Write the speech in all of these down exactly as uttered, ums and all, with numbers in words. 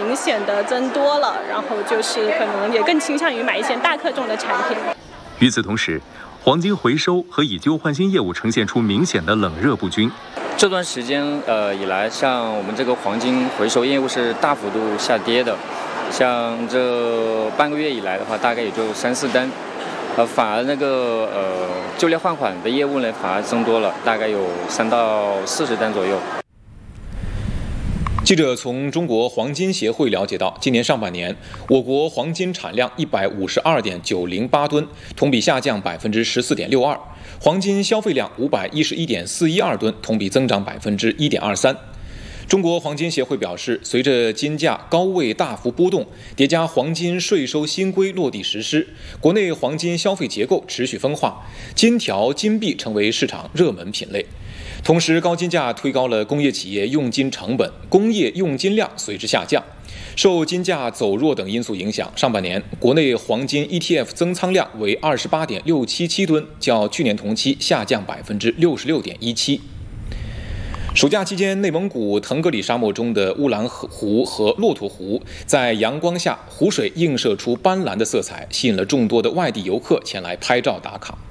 明显的增多了，然后就是可能也更倾向于买一些大克重的产品。 与此同时，黄金回收和以旧换新业务呈现出明显的冷热不均。 这段时间呃以来，像我们这个黄金回收业务是大幅度下跌的，像这半个月以来的话，大概也就三四单，呃，反而那个呃旧料换款的业务呢，反而增多了，大概有三到四十单左右。 记者从中国黄金协会了解到，今年上半年，我国黄金产量一百五十二点九零八吨，同比下降百分之十四点六二；黄金消费量五百一十一点四一二吨，同比增长百分之一点二三。中国黄金协会表示，随着金价高位大幅波动，叠加黄金税收新规落地实施，国内黄金消费结构持续分化，金条、金币成为市场热门品类。同时，高金价推高了工业企业用金成本，工业用金量随之下降。受金价走弱等因素影响，上半年国内黄金 E T F 增仓量为二十八点六七七吨，较去年同期下降百分之六十六点一七。暑假期间，内蒙古腾格里沙漠中的乌兰湖和骆驼湖在阳光下，湖水映射出斑斓的色彩，吸引了众多的外地游客前来拍照打卡。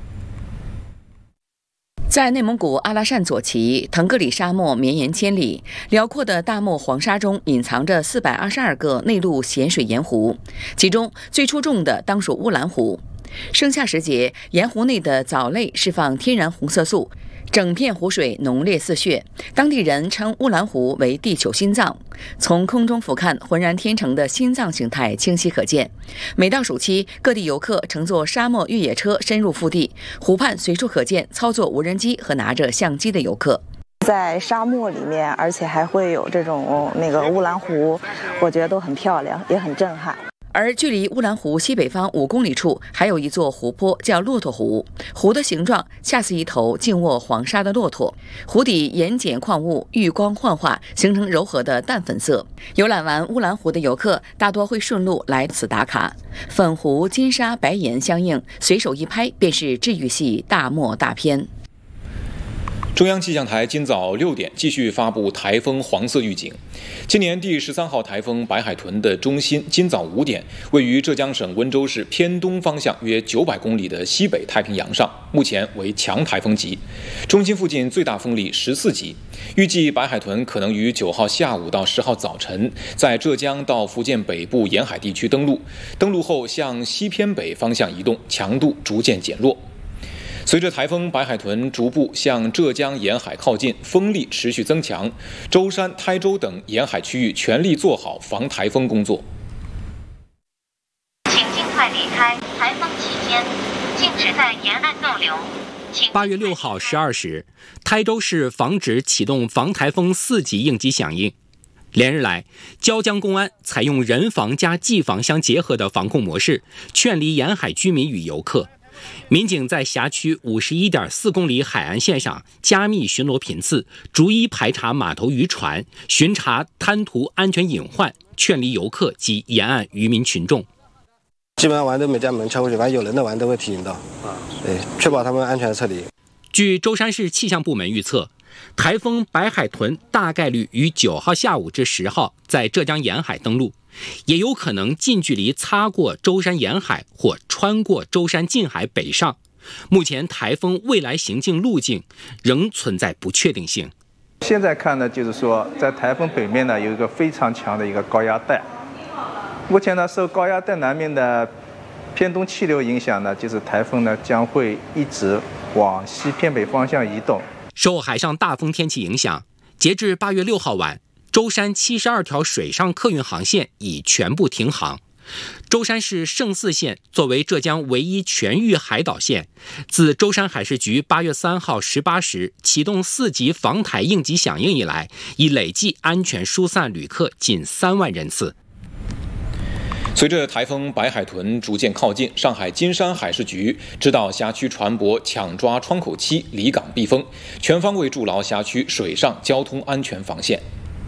在内蒙古阿拉善左旗，腾格里沙漠绵延千里，辽阔的大漠黄沙中隐藏着四百二十二个内陆咸水盐湖，其中最出众的当属乌兰湖。盛夏时节，盐湖内的藻类释放天然红色素，整片湖水浓烈似血，当地人称乌兰湖为地球心脏。从空中俯瞰，浑然天成的心脏形态清晰可见。每到暑期，各地游客乘坐沙漠越野车深入腹地，湖畔随处可见操作无人机和拿着相机的游客。 在沙漠里面，而且还会有这种那个乌兰湖，我觉得都很漂亮，也很震撼。 而距离乌兰湖西北方五公里处，还有一座湖泊叫骆驼湖，湖的形状恰似一头静卧黄沙的骆驼，湖底盐碱矿物遇光幻化，形成柔和的淡粉色。游览完乌兰湖的游客大多会顺路来此打卡，粉湖、金沙、白盐相映，随手一拍便是治愈系大漠大片。 中央气象台今早六点继续发布台风黄色预警。今年第十三号台风白海豚的中心今早五点位于浙江省温州市偏东方向约九百公里的西北太平洋上，目前为强台风级，中心附近最大风力十四级。预计白海豚可能于九号下午到十号早晨在浙江到福建北部沿海地区登陆，登陆后向西偏北方向移动，强度逐渐减弱。随着台风白海豚逐步向浙江沿海靠近，风力持续增强，舟山、台州等沿海区域全力做好防台风工作。 请尽快离开，台风期间禁止在沿岸逗留。 八月六号十二时，台州市防指启动防台风四级应急响应。连日来，椒江公安采用人防加技防相结合的防控模式，劝离沿海居民与游客。民警在辖区五十一点四公里海岸线上加密巡逻频次，逐一排查码头渔船，巡查滩涂安全隐患，劝离游客及沿岸渔民群众。 基本上玩都没在门车过去，反正有人的玩都会提醒到，对，确保他们安全撤离。 据舟山市气象部门预测，台风白海豚大概率于九号下午至十号在浙江沿海登陆，也有可能近距离擦过舟山沿海或穿过舟山近海北上。目前台风未来行进路径仍存在不确定性。 现在看呢，就是说在台风北面呢有一个非常强的一个高压带，目前呢受高压带南面的偏东气流影响呢，就是台风呢将会一直往西偏北方向移动。 受海上大风天气影响，截至八月六号晚，舟山七十二条水上客运航线已全部停航。舟山市圣四县作为浙江唯一全域海岛县，自舟山海事局八月三号十八时启动四级防台应急响应以来，已累计安全疏散旅客近三万人次。 随着台风白海豚逐渐靠近，上海金山海事局指导辖区船舶抢抓窗口期，离港避风，全方位筑牢辖区水上交通安全防线。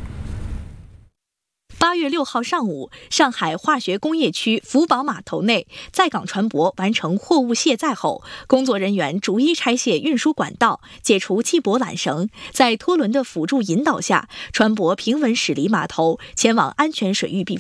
八月六号上午，上海化学工业区福宝码头内，在港船舶完成货物卸载后，工作人员逐一拆卸运输管道，解除系泊缆绳，在拖轮的辅助引导下，船舶平稳驶离码头，前往安全水域避风。